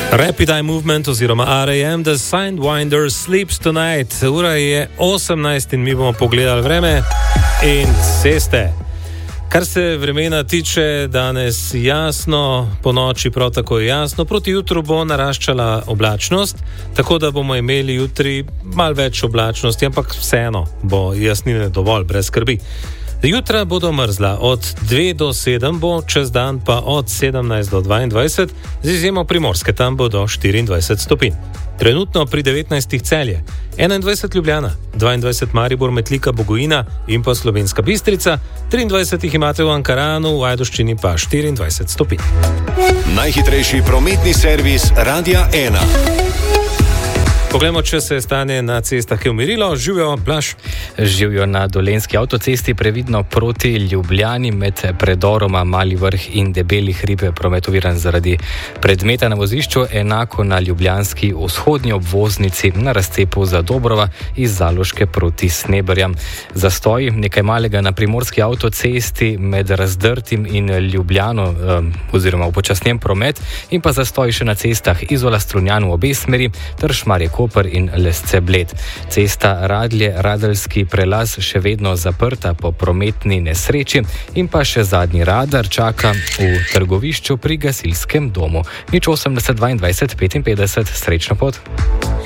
Rapid Eye Movement oziroma RAM, The Sidewinder Sleeps Tonight. Ura je 18 in mi bomo pogledali vreme in ceste. Kar se vremena tiče, danes jasno, po noči prav tako jasno, proti jutru bo naraščala oblačnost, tako da bomo imeli jutri malo več oblačnosti, ampak vseeno bo jasnine dovolj, brez skrbi. Jutra bodo mrzla, od 2 do 7 bo, čez dan pa od 17 do 22, z izjemo Primorske, tam bo do 24 stopinj. Trenutno pri 19 Celje, 21 Ljubljana, 22 Maribor, Metlika, Bogojina in pa Slovenska Bistrica, 23 jih imate v Ankaranu, v Ajdovščini pa 24 stopinj. Najhitrejši prometni servis Radia 1. Poglejmo, če se stanje na cestah je umirilo. Živijo, Blaž. Živijo na Dolenjski avtocesti, previdno proti Ljubljani med predoroma Mali Vrh in Debeli hrib, promet oviran zaradi predmeta na vozišču, enako na ljubljanski vzhodnji obvoznici na razcepu Zadobrova iz Zaloške proti Sneberjam. Zastoj nekaj malega na primorski avtocesti med Razdrtim in Ljubljano oziroma upočasnjen promet in pa zastoj še na cestah Izola Strunjan v obe smeri ter Šmarje Koper in Lesce Bled. Cesta Radlje-Radeljski prelaz še vedno zaprta po prometni nesreči in pa še zadnji radar čaka v Trgovišču pri gasilskem domu. 080 22 55, srečno pot.